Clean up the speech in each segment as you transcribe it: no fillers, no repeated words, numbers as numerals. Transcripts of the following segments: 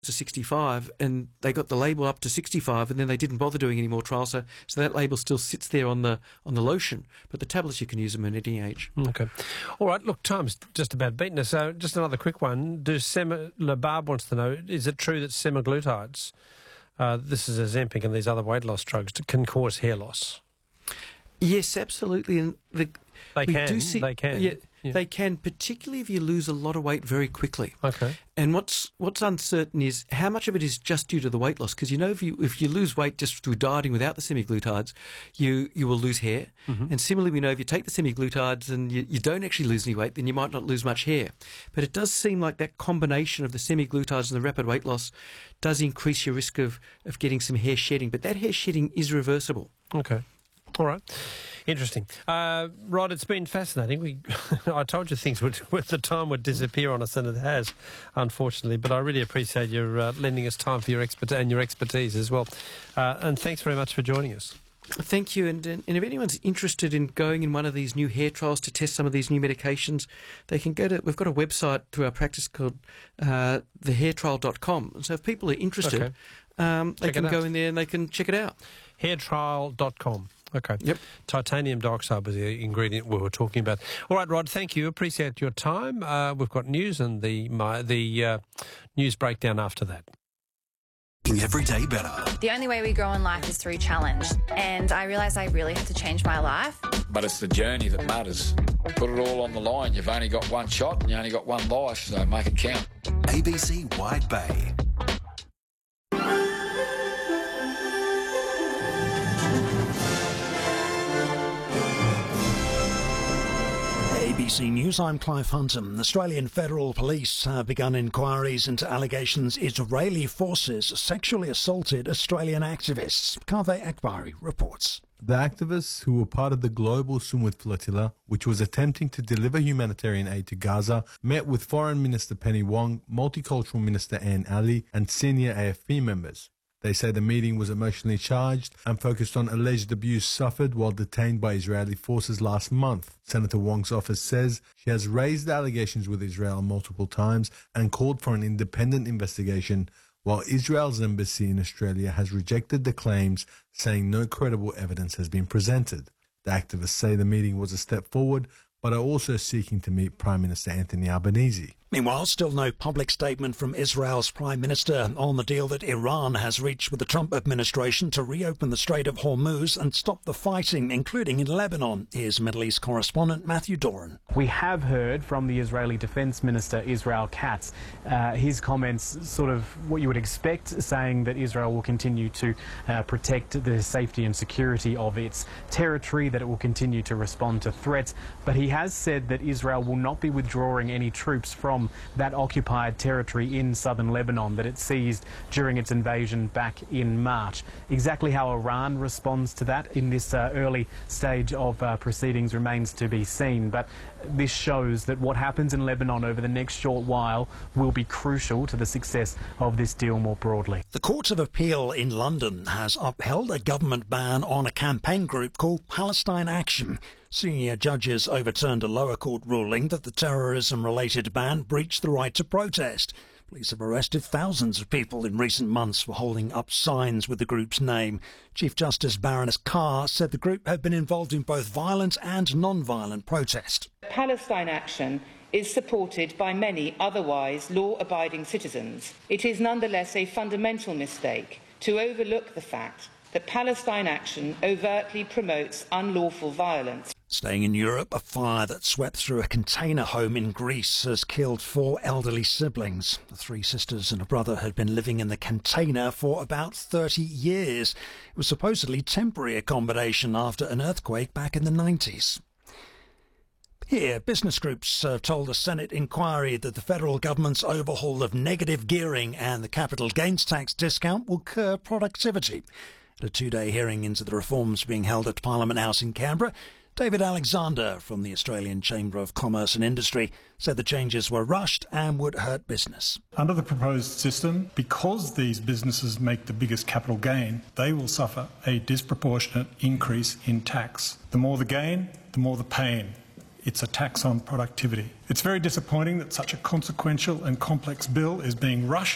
to 65, and they got the label up to 65, and then they didn't bother doing any more trials. So that label still sits there on the lotion, but the tablets you can use them at any age. Okay. All right, look, time's just about beaten us. So just another quick one. Labab wants to know, is it true that semaglutides, this is Ozempic and these other weight loss drugs, can cause hair loss? Yes, absolutely. And They can. Yeah. They can, particularly if you lose a lot of weight very quickly. Okay. And what's uncertain is how much of it is just due to the weight loss. Because, if you lose weight just through dieting without the semaglutides, you will lose hair. Mm-hmm. And similarly, we know if you take the semaglutides and you don't actually lose any weight, then you might not lose much hair. But it does seem like that combination of the semaglutides and the rapid weight loss does increase your risk of getting some hair shedding. But that hair shedding is reversible. Okay. All right. Interesting. Rod, it's been fascinating. I told you things with the time would disappear on us, and it has, unfortunately. But I really appreciate your lending us time for your expertise as well. And thanks very much for joining us. Thank you. And if anyone's interested in going in one of these new hair trials to test some of these new medications, they can go to. We've got a website through our practice called thehairtrial.com. And so if people are interested, they can go in there and they can check it out. Hairtrial.com. Okay. Yep. Titanium dioxide was the ingredient we were talking about. All right, Rod, thank you. Appreciate your time. We've got news and the news breakdown after that. Every day better. The only way we grow in life is through challenge. And I realised I really had to change my life. But it's the journey that matters. Put it all on the line. You've only got one shot and you only got one life, so make it count. ABC Wide Bay. ABC News, I'm Clive Hunton. Australian Federal Police have begun inquiries into allegations Israeli forces sexually assaulted Australian activists. Kaveh Akbari reports. The activists, who were part of the global Sumud flotilla, which was attempting to deliver humanitarian aid to Gaza, met with Foreign Minister Penny Wong, Multicultural Minister Anne Ali, and senior AFP members. They say the meeting was emotionally charged and focused on alleged abuse suffered while detained by Israeli forces last month. Senator Wong's office says she has raised the allegations with Israel multiple times and called for an independent investigation, while Israel's embassy in Australia has rejected the claims, saying no credible evidence has been presented. The activists say the meeting was a step forward, but are also seeking to meet Prime Minister Anthony Albanese. Meanwhile, still no public statement from Israel's Prime Minister on the deal that Iran has reached with the Trump administration to reopen the Strait of Hormuz and stop the fighting, including in Lebanon. Here's Middle East correspondent Matthew Doran. We have heard from the Israeli Defense Minister Israel Katz. His comments sort of what you would expect, saying that Israel will continue to protect the safety and security of its territory, that it will continue to respond to threats. But he has said that Israel will not be withdrawing any troops from that occupied territory in southern Lebanon that it seized during its invasion back in March. Exactly how Iran responds to that in this early stage of proceedings remains to be seen, but this shows that what happens in Lebanon over the next short while will be crucial to the success of this deal more broadly. The Court of Appeal in London has upheld a government ban on a campaign group called Palestine Action. Senior judges overturned a lower court ruling that the terrorism-related ban breached the right to protest. Police have arrested thousands of people in recent months for holding up signs with the group's name. Chief Justice Baroness Carr said the group had been involved in both violent and non-violent protest. Palestine Action is supported by many otherwise law-abiding citizens. It is nonetheless a fundamental mistake to overlook the fact that Palestine Action overtly promotes unlawful violence. Staying in Europe, a fire that swept through a container home in Greece has killed 4 elderly siblings. The 3 sisters and a brother had been living in the container for about 30 years. It was supposedly temporary accommodation after an earthquake back in the 90s. Here, business groups have told a Senate inquiry that the federal government's overhaul of negative gearing and the capital gains tax discount will curb productivity. At a 2-day hearing into the reforms being held at Parliament House in Canberra, David Alexander from the Australian Chamber of Commerce and Industry said the changes were rushed and would hurt business. Under the proposed system, because these businesses make the biggest capital gain, they will suffer a disproportionate increase in tax. The more the gain, the more the pain. It's a tax on productivity. It's very disappointing that such a consequential and complex bill is being rushed.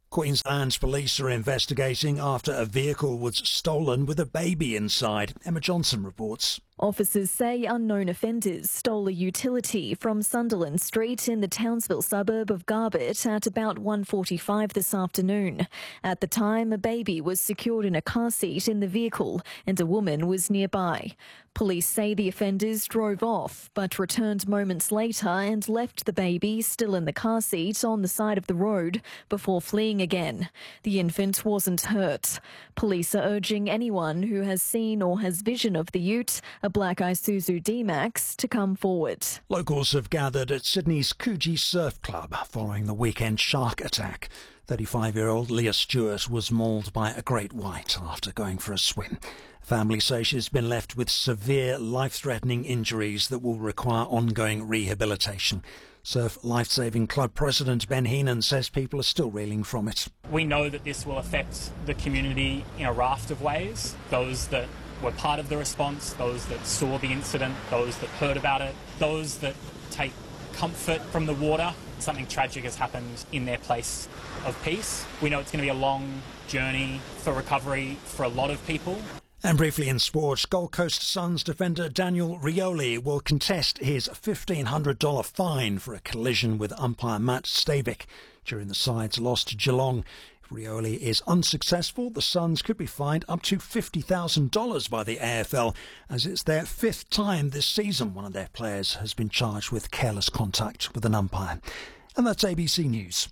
Queensland's police are investigating after a vehicle was stolen with a baby inside. Emma Johnson reports. Officers say unknown offenders stole a utility from Sunderland Street in the Townsville suburb of Garbutt at about 1:45 this afternoon. At the time, a baby was secured in a car seat in the vehicle and a woman was nearby. Police say the offenders drove off but returned moments later and left the baby still in the car seat on the side of the road before fleeing again. The infant wasn't hurt. Police are urging anyone who has seen or has vision of the ute, a black Isuzu D-Max, to come forward. Locals have gathered at Sydney's Coogee Surf Club following the weekend shark attack. 35-year-old Leah Stewart was mauled by a great white after going for a swim. Family say she's been left with severe life-threatening injuries that will require ongoing rehabilitation. Surf Lifesaving Club President Ben Heenan says people are still reeling from it. We know that this will affect the community in a raft of ways. Those that were part of the response, those that saw the incident, those that heard about it, those that take comfort from the water. Something tragic has happened in their place of peace. We know it's going to be a long journey for recovery for a lot of people. And briefly in sports, Gold Coast Suns defender Daniel Rioli will contest his $1,500 fine for a collision with umpire Matt Stavik during the side's loss to Geelong. If Rioli is unsuccessful, the Suns could be fined up to $50,000 by the AFL, as it's their fifth time this season one of their players has been charged with careless contact with an umpire. And that's ABC News.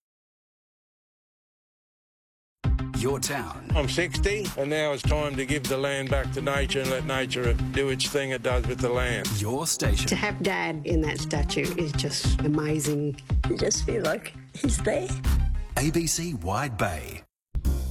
Your town. I'm 60 and now it's time to give the land back to nature and let nature do its thing it does with the land. Your station. To have Dad in that statue is just amazing. You just feel like he's there. ABC Wide Bay.